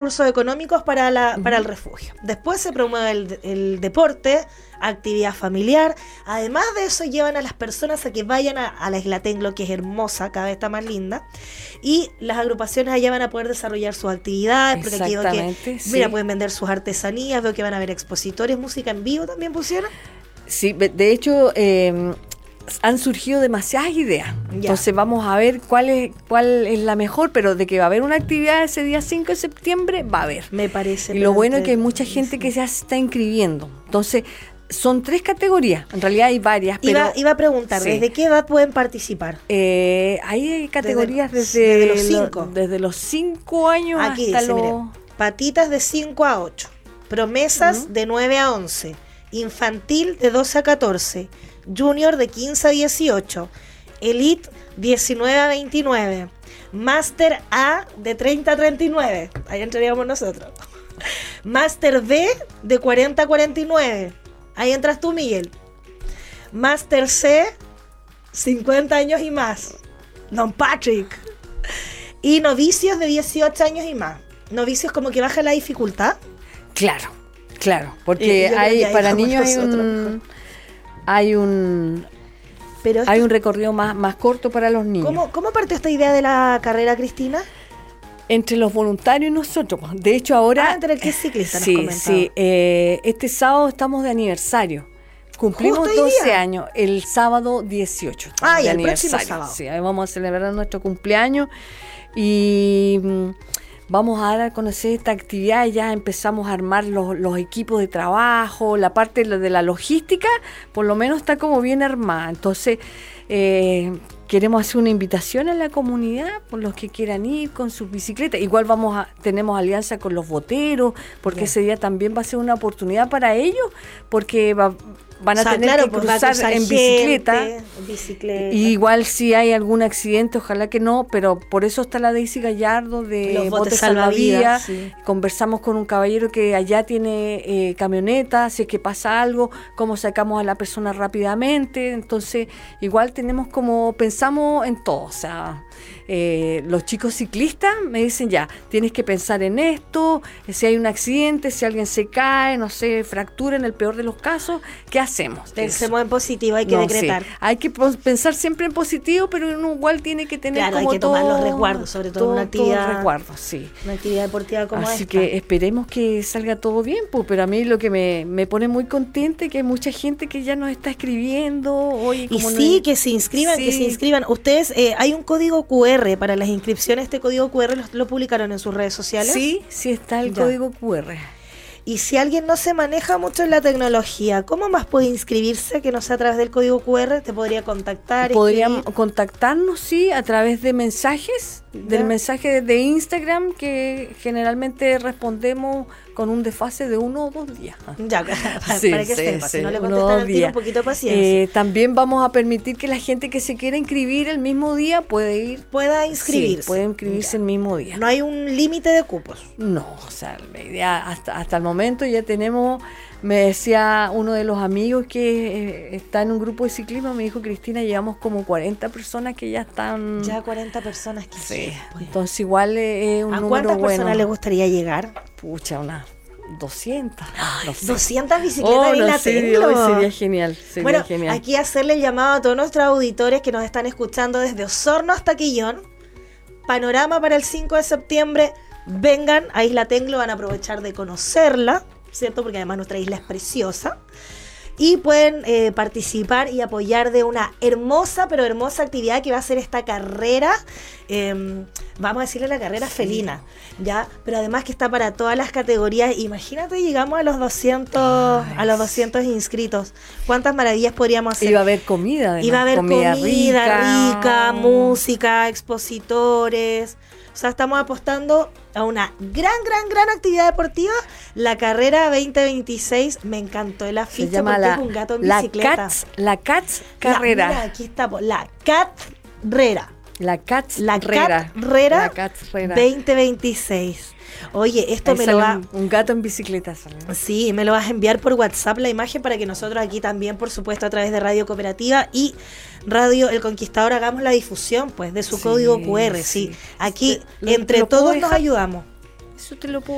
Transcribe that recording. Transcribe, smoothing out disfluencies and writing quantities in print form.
recursos económicos para el refugio. Después se promueve el deporte, actividad familiar. Además de eso, llevan a las personas a que vayan a la Isla Tenglo, que es hermosa, cada vez está más linda, y las agrupaciones allá van a poder desarrollar sus actividades, porque aquí veo que, mira, pueden vender sus artesanías, veo que van a haber expositores, música en vivo también pusieron. Sí, de hecho han surgido demasiadas ideas. Ya. Entonces vamos a ver cuál es la mejor, pero de que va a haber una actividad ese día 5 de septiembre, va a haber. Me parece. Y lo bueno es que hay mucha gente que ya se está inscribiendo. Entonces, son 3 categorías. En realidad hay varias. Pero iba a preguntar, sí. ¿Desde qué edad pueden participar? Hay categorías desde los 5. Desde los 5 años aquí hasta dice, los... Mire, patitas de 5 a 8. Promesas de 9 a 11. Infantil de 12 a 14. Junior de 15 a 18. Elite 19 a 29. Master A de 30 a 39. Ahí entraríamos nosotros. Master B de 40 a 49. Ahí entras tú, Miguel. Master C, 50 años y más. Don Patrick. Y novicios de 18 años y más. Novicios como que baja la dificultad. Claro, porque hay para niños hay un recorrido más corto para los niños. ¿Cómo partió esta idea de la carrera, Cristina? Entre los voluntarios y nosotros. De hecho, ahora... entre el que es ciclista, nos comentaba. Sí. Este sábado estamos de aniversario. Cumplimos 12 años, el sábado 18. Y el próximo sábado. Sí, ahí vamos a celebrar nuestro cumpleaños y vamos a dar a conocer esta actividad. Ya empezamos a armar los equipos de trabajo, la parte de la logística, por lo menos está como bien armada. Entonces, queremos hacer una invitación a la comunidad por los que quieran ir con sus bicicletas. Igual tenemos alianza con los boteros, porque ese día también va a ser una oportunidad para ellos, porque van a tener que cruzar en bicicleta. Y igual si hay algún accidente, ojalá que no, pero por eso está la Daisy Gallardo de los Botes Salvavidas. Sí. Conversamos con un caballero que allá tiene camioneta, si es que pasa algo, cómo sacamos a la persona rápidamente. Entonces, igual tenemos como, pensamos en todo. O sea, los chicos ciclistas me dicen ya, tienes que pensar en esto, si hay un accidente, si alguien se cae, no sé, fractura en el peor de los casos, ¿qué hacemos? Pensemos en positivo, hay que decretar. Sí. Hay que pensar siempre en positivo, pero uno igual tiene que tener como hay que tomar los resguardos, sobre todo una actividad. Resguardos, sí. Una actividad deportiva como esta. Así que esperemos que salga todo bien, pues, pero a mí lo que me pone muy contenta es que hay mucha gente que ya nos está escribiendo. Oye, que se inscriban, Ustedes, hay un código QR para las inscripciones. Este código QR lo publicaron en sus redes sociales. Sí está el código QR. Y si alguien no se maneja mucho en la tecnología, ¿cómo más puede inscribirse que no sea a través del código QR? ¿Te podría contactar? Podrían contactarnos, sí, a través de mensajes, del mensaje de Instagram, que generalmente respondemos con un desfase de 1 o 2 días. Ya, para que sepa, si no le contestan al tiro, un poquito de paciencia. También vamos a permitir que la gente que se quiera inscribir el mismo día pueda inscribirse. Sí, puede inscribirse el mismo día. No hay un límite de cupos. No, o sea, la idea hasta el momento ya tenemos. Me decía uno de los amigos que está en un grupo de ciclismo, me dijo, Cristina, llevamos como 40 personas que ya están... Ya 40 personas que sí. Pues. Entonces igual es un número bueno. ¿A cuántas personas les gustaría llegar? Pucha, unas 200. No sé. 200 bicicletas en la Tenglo. Sería genial. Genial. Aquí hacerle el llamado a todos nuestros auditores que nos están escuchando desde Osorno hasta Quillón. Panorama para el 5 de septiembre. Vengan a Isla Tenglo, van a aprovechar de conocerla, ¿cierto? Porque además nuestra isla es preciosa. Y pueden participar y apoyar de una hermosa actividad que va a ser esta carrera, vamos a decirle la carrera felina, ¿ya? Pero además que está para todas las categorías. Imagínate, llegamos a los 200 inscritos. ¿Cuántas maravillas podríamos hacer? Iba a haber comida, además. Iba a haber comida rica, música, expositores. O sea, estamos apostando a una gran actividad deportiva. La carrera 2026, me encantó el afiche. Se llama porque es un gato en bicicleta. La Cats Carrera. Mira, aquí está, la Catrera. La Catrera 2026. Oye, esto me lo va... Un gato en bicicleta sale. Sí, me lo vas a enviar por WhatsApp la imagen para que nosotros aquí también, por supuesto, a través de Radio Cooperativa y Radio El Conquistador hagamos la difusión, pues, de su código QR. Sí. Aquí, entre todos nos ayudamos. Eso te lo puedo